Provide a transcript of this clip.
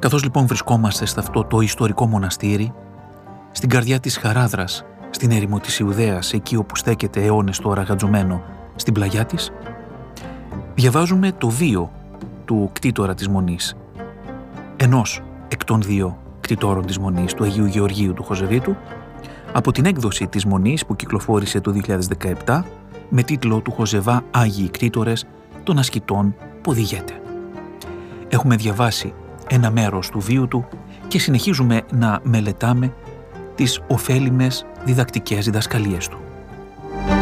Καθώς λοιπόν βρισκόμαστε σε αυτό το ιστορικό μοναστήρι, στην καρδιά της Χαράδρας, στην έρημο της Ιουδαίας, εκεί όπου στέκεται αιώνες τώρα γατζωμένο στην πλαγιά της, διαβάζουμε το βίο του κτήτορα της Μονής, ενός εκ των δύο κτητόρων της Μονής, του Αγίου Γεωργίου του Χοζεβίτου, από την έκδοση της Μονής που κυκλοφόρησε το 2017 με τίτλο «Του Χοζεβά Άγιοι Κτήτορες των Ασκητών Ποδηγέτε». Έχουμε διαβάσει ένα μέρος του βίου του και συνεχίζουμε να μελετάμε τις ωφέλιμες διδακτικές διδασκαλίες του.